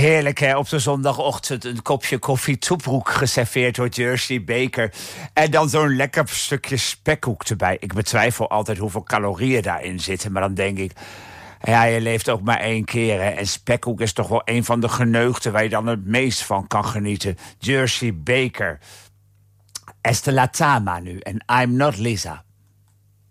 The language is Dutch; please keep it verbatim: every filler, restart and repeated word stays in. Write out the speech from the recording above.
Heerlijk, hè? Op de zondagochtend een kopje koffie toebroek geserveerd door Jersey Baker. En dan zo'n lekker stukje spekkoek erbij. Ik betwijfel altijd hoeveel calorieën daarin zitten. Maar dan denk ik, ja, je leeft ook maar één keer. Hè? En spekkoek is toch wel een van de geneugten waar je dan het meest van kan genieten. Jersey Baker. Estela Tama nu en I'm Not Lisa.